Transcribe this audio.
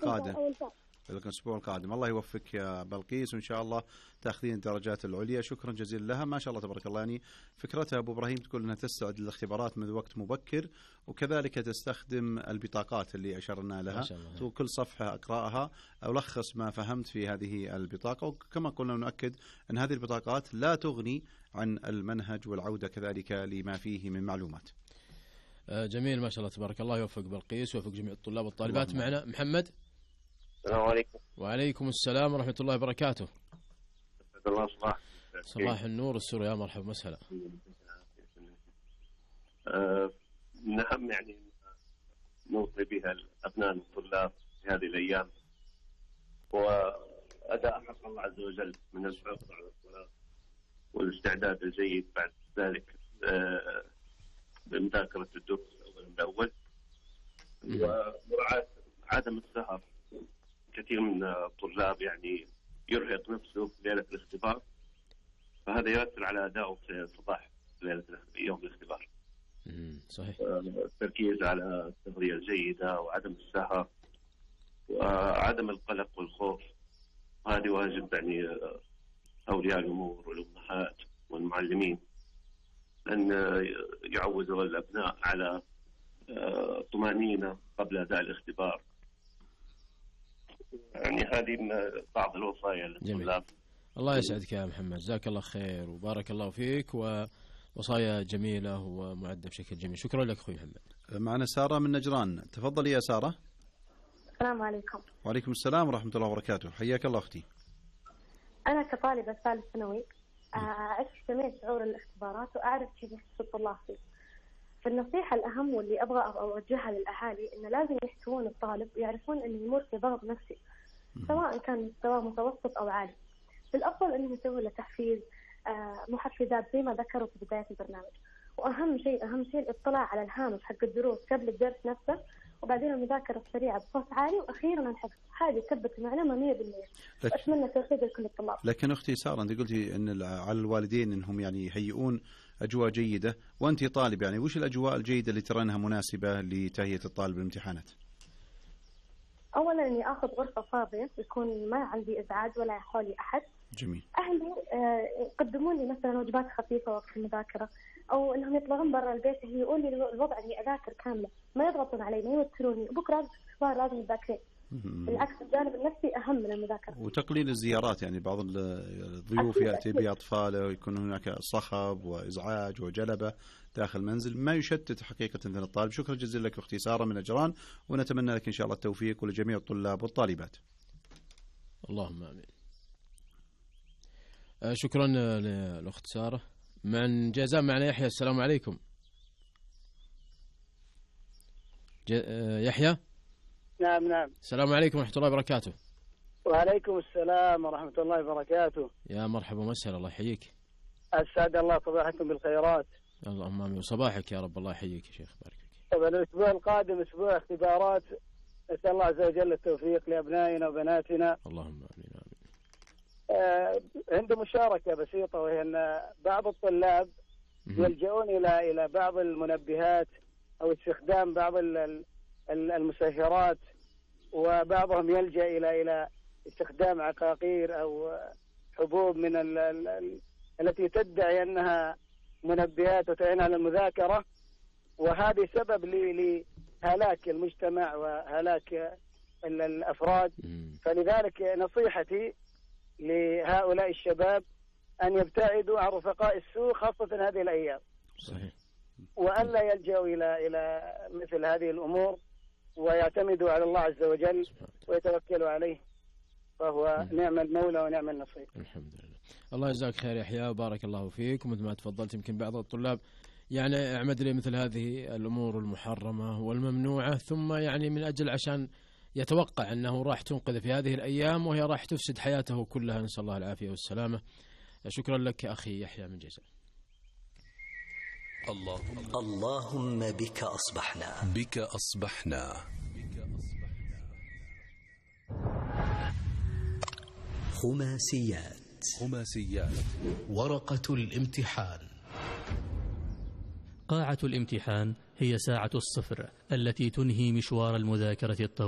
القادم. الأسبوع القادم. الله يوفقك يا بلقيس، وإن شاء الله تأخذين الدرجات العليا. شكرا جزيلا لها، ما شاء الله تبارك الله. يعني فكرتها أبو إبراهيم تقول أنها تستعد للاختبارات من وقت مبكر، وكذلك تستخدم البطاقات اللي أشرنا لها. كل صفحة أقرأها ألخص ما فهمت في هذه البطاقة، وكما قلنا نؤكد أن هذه البطاقات لا تغني عن المنهج والعودة كذلك لما فيه من معلومات. جميل ما شاء الله تبارك الله. يوفق بلقيس ويوفق جميع الطلاب والطالبات. معنا محمد. السلام عليكم. وعليكم السلام ورحمة الله وبركاته. الله صباح النور والسرور، يا مرحبا مسهلا. من أهم يعني نوصي بها الأبناء الطلاب في هذه الأيام وأداء حق الله عز وجل من الحرص على الصلاة والاستعداد الجيد بعد ذلك بمذاكرة الدروس أولا بأول، ومراعاة عدم السهر. كثير من الطلاب يعني يرهق نفسه في ليلة الاختبار، فهذا يؤثر على أدائه في صباح ليلة يوم الاختبار. صحيح. التركيز على التغذية الجيدة وعدم السهر وعدم القلق والخوف، هذه واجب يعني أولياء الأمور والأمهات والمعلمين أن يعودوا الأبناء على طمأنينة قبل أداء الاختبار. يعني هذه من بعض الوصايا للطلاب. الله يسعدك يا محمد، جزاك الله خير وبارك الله فيك، ووصايا جميلة ومعدة بشكل جميل. شكرا لك أخوي محمد. معنا سارة من نجران، تفضلي يا سارة. السلام عليكم. وعليكم السلام ورحمة الله وبركاته، حياك الله أختي. أنا كطالبة ثالث ثانوي عشت جميع شعور الاختبارات وأعرف كيف يحس الطلاب فيه. فالنصيحة الأهم واللي أبغى أوجهها للأهالي إنه لازم يحتوون الطالب ويعرفون إنه يمر في ضغط نفسي سواء كان مستوى متوسط أو عالي. بالأفضل إنه يسوي له تحفيز، محفزات زي ما ذكروا في بداية البرنامج. وأهم شيء الاطلاع على الهامش حق الدروس قبل الدرس نفسه، وبعدين المذاكرة السريعة بصوت عالي، وأخيرا الحفظ. هذه تثبت المعلومة 100%. أتمنى توفيق لكل الطلاب. لكن أختي سارة أنت قلتي أن على الوالدين أنهم يعني يهيئون أجواء جيدة، وأنت طالب، يعني وش الأجواء الجيدة اللي ترونها مناسبة لتهيئة الطالب للامتحانات؟ أولا إني أخذ غرفة فاضية يكون ما عندي إزعاج ولا حولي أحد. جميل. أهلي يقدمون لي مثلا وجبات خفيفة وقت المذاكرة، أو إنهم يطلعون برا البيت يقول لي الوضع إني أذاكر كاملة، ما يضغطون علي، ما يوتروني بكرة لازم تذاكرين. بالعكس الجانب النفسي أهم من المذاكرة. وتقليل الزيارات، يعني بعض الضيوف يأتي بأطفاله ويكون هناك صخب وإزعاج وجلبة داخل المنزل، ما يشتت حقيقة من الطالب. شكرا جزيلا لك أختي سارة من نجران، ونتمنى لك إن شاء الله التوفيق ولجميع الطلاب والطالبات. اللهم آمين. شكرا للأخت سارة. من جازان معنا يحيى. السلام عليكم يحيى. نعم. السلام عليكم ورحمة الله وبركاته. وعليكم السلام ورحمة الله وبركاته. يا مرحبا ومسهلا، الله يحييك. أسعد الله صباحكم بالخيرات. اللهم آمين، وصباحك يا رب. الله يحييك يا شيخ، بارك فيك. طبعا الأسبوع القادم أسبوع اختبارات، نسأل الله عز وجل التوفيق لأبنائنا وبناتنا. اللهم آمين. عنده مشاركة بسيطة، وهي أن بعض الطلاب يلجؤون إلى بعض المنبهات أو استخدام بعض المسهرات، وبعضهم يلجأ إلى استخدام عقاقير أو حبوب من التي تدعي أنها منبهات وتعين على المذاكرة، وهذه سبب لهلاك المجتمع وهلاك الأفراد. فلذلك نصيحتي لهؤلاء الشباب أن يبتعدوا عن رفقاء السوء خاصة هذه الأيام. صحيح. وألا يلجأوا إلى مثل هذه الأمور، ويعتمدوا على الله عز وجل ويتوكلوا عليه، فهو نعم المولى ونعم النصير. الحمد لله. الله يجزاك خير يحيى وبارك الله فيك. ومثل ما تفضلت يمكن بعض الطلاب يعني اعمد لي مثل هذه الأمور المحرمة والممنوعة، ثم يعني من أجل عشان يتوقع أنه راح تنقذ في هذه الأيام وهي راح تفسد حياته كلها، نسأل الله العافية والسلامة. شكرا لك أخي يحيى من جيزان. اللهم بك أصبحنا خماسيات ورقة الامتحان. قاعة الامتحان هي ساعة الصفر التي تنهي مشوار المذاكرة الطويل.